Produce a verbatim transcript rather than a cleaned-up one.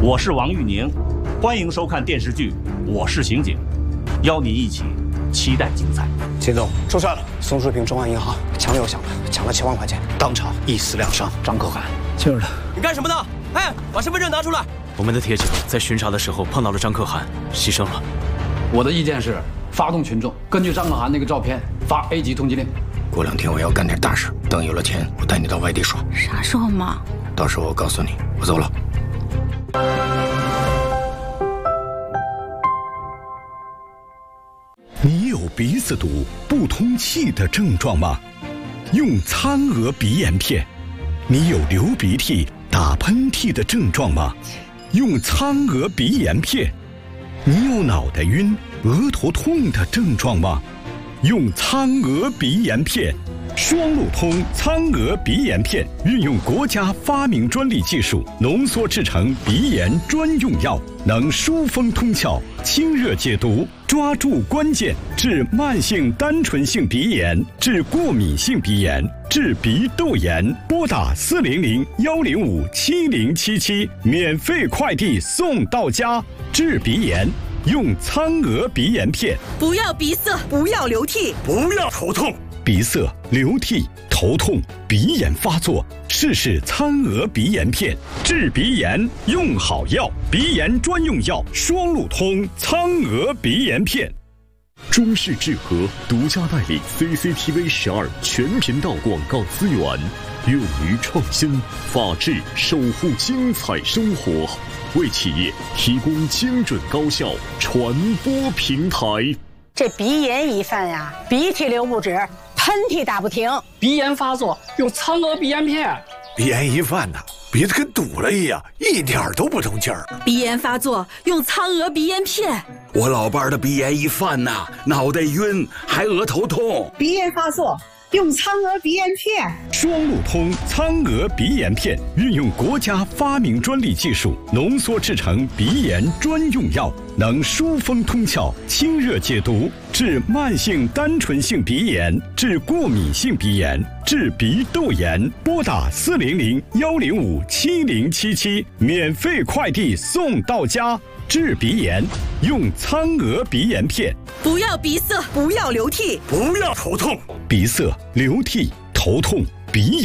我是王玉宁，欢迎收看电视剧《我是刑警》，邀您一起期待精彩。 秦总出事了，松树坪中安银行抢了又抢了，抢了七万块钱，当场一死两伤。张可汗就是他。 你干什么呢？哎，把身份证拿出来！ 我们的铁警在巡查的时候碰到了张可汗，牺牲了。 我的意见是，发动群众根据张可汗那个照片发 A 级通缉令。 过两天我要干点大事，等有了钱，我带你到外地耍。 啥时候嘛？ 到时候我告诉你。我走了。 你有鼻子堵、不通气的症状吗？用苍娥鼻炎片。你有流鼻涕、打喷嚏的症状吗？用苍娥鼻炎片。你有脑袋晕、额头痛的症状吗？用苍娥鼻炎片。双路通苍娥鼻炎片运用国家发明专利技术浓缩制成鼻炎专用药，能疏风通窍、清热解毒，抓住关键，治慢性单纯性鼻炎，治过敏性鼻炎，治鼻窦炎。拨打四零零幺零五七零七七，免费快递送到家。治鼻炎用苍娥鼻炎片。 不要鼻塞，不要流涕， 不要头痛。鼻塞、流涕、头痛、鼻炎发作，试试苍娥鼻炎片，治鼻炎用好药，鼻炎专用药双路通苍娥鼻炎片。 中视智和独家代理 C C T V 十二全频道广告资源，勇于创新，法治守护精彩生活，为企业提供精准高效传播平台。 这鼻炎一犯呀，鼻涕流不止，喷嚏打不停， 鼻炎发作用苍娥鼻炎片。 鼻炎一犯呐，鼻子跟堵了一样，一点都不通气儿。 鼻炎发作用苍娥鼻炎片。 我老伴儿的鼻炎一犯呐，脑袋晕，还额头痛。 鼻炎发作用苍娥鼻炎片。 双路通苍娥鼻炎片运用国家发明专利技术浓缩制成鼻炎专用药，能疏风通窍、清热解毒，治慢性单纯性鼻炎，治过敏性鼻炎，治鼻窦炎。拨打四零零幺零五七零七七，免费快递送到家。治鼻炎用苍娥鼻炎片。 不要鼻塞，不要流涕， 不要头痛。 鼻塞、流涕、头痛、鼻炎。